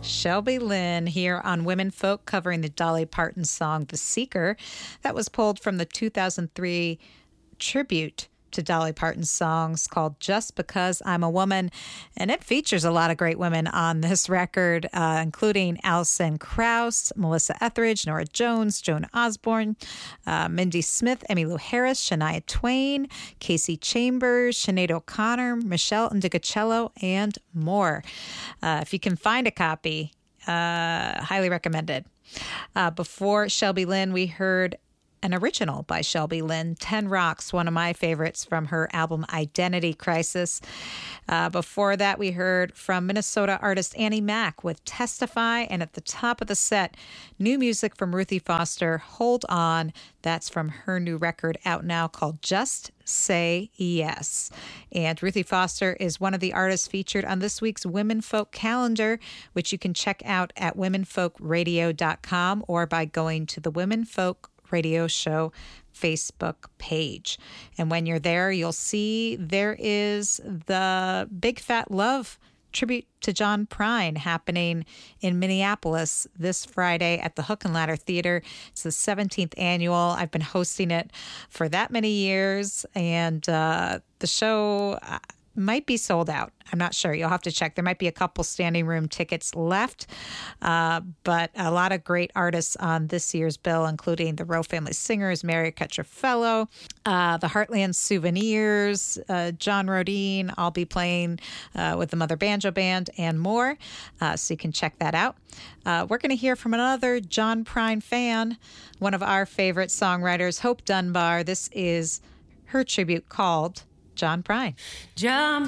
Shelby Lynne here on Women Folk, covering the Dolly Parton song The Seeker. That was pulled from the 2003 tribute to Dolly Parton's songs called Just Because I'm a Woman. And it features a lot of great women on this record, including Alison Krauss, Melissa Etheridge, Norah Jones, Joan Osborne, Mindy Smith, Emmylou Harris, Shania Twain, Casey Chambers, Sinead O'Connor, Michelle Indigocello, and more. If you can find a copy, highly recommended. Before Shelby Lynne, we heard an original by Shelby Lynne, 10 Rocks, one of my favorites from her album Identity Crisis. Before that, we heard from Minnesota artist Annie Mac with Testify. And at the top of the set, new music from Ruthie Foster, Hold On. That's from her new record out now called Just Say Yes. And Ruthie Foster is one of the artists featured on this week's Women Folk calendar, which you can check out at womenfolkradio.com or by going to the Women Folk Radio Show Facebook page. And when you're there, you'll see there is the Big Fat Love tribute to John Prine happening in Minneapolis this Friday at the Hook and Ladder Theater. It's the 17th annual. I've been hosting it for that many years, and the show might be sold out. I'm not sure. You'll have to check. There might be a couple standing room tickets left, but a lot of great artists on this year's bill, including the Rowe Family Singers, Mary Cutrofello, the Heartland Souvenirs, John Rodine. I'll be playing with the Mother Banjo Band and more, so you can check that out. We're going to hear from another John Prine fan, one of our favorite songwriters, Hope Dunbar. This is her tribute called John Prine. John